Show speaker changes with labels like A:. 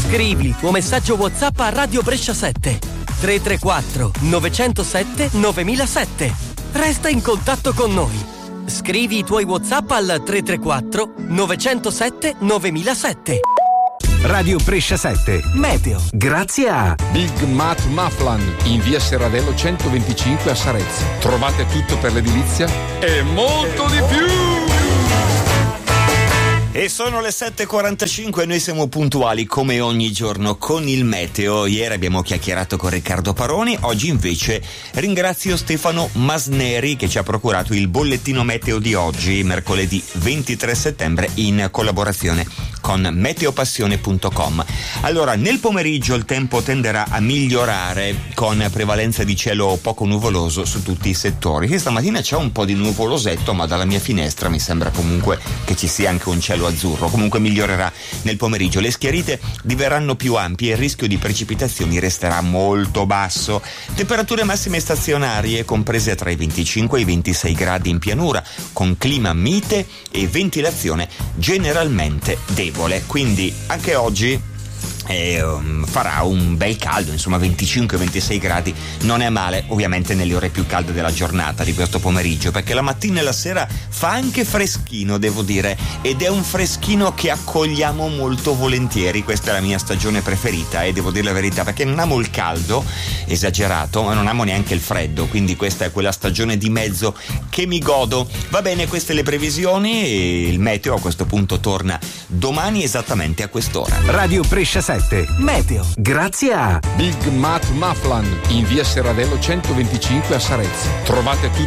A: Scrivi il tuo messaggio WhatsApp a Radio Brescia 7 334 907 9007. Resta in contatto con noi. Scrivi i tuoi WhatsApp al 334 907 9007.
B: Radio Brescia 7
A: Meteo.
B: Grazie a
C: Big Mat Maflan in via Serradello 125 a Sarezzo. Trovate tutto per l'edilizia e molto di più.
D: E sono le 7:45 e noi siamo puntuali come ogni giorno con il meteo. Ieri abbiamo chiacchierato con Riccardo Paroni, oggi invece ringrazio Stefano Masneri che ci ha procurato il bollettino meteo di oggi, mercoledì 23 settembre, in collaborazione con meteopassione.com. Allora, nel pomeriggio il tempo tenderà a migliorare con prevalenza di cielo poco nuvoloso su tutti i settori. Questa mattina c'è un po' di nuvolosetto, ma dalla mia finestra mi sembra comunque che ci sia anche un cielo azzurro. Comunque migliorerà nel pomeriggio, le schiarite diverranno più ampie e il rischio di precipitazioni resterà molto basso. Temperature massime stazionarie comprese tra i 25 e i 26 gradi in pianura, con clima mite e ventilazione generalmente debole. Quindi anche oggi farà un bel caldo, insomma 25-26 gradi non è male, ovviamente nelle ore più calde della giornata di questo pomeriggio, perché la mattina e la sera fa anche freschino, devo dire, ed è un freschino che accogliamo molto volentieri. Questa è la mia stagione preferita e devo dire la verità, perché non amo il caldo esagerato ma non amo neanche il freddo, quindi questa è quella stagione di mezzo che mi godo. Va bene, queste le previsioni e il meteo a questo punto torna domani esattamente a quest'ora.
B: Radio Brescia 7
A: Meteo.
B: Grazie a
C: Big Mat Maflan in via Serradello 125 a Sarezzo. Trovate tutto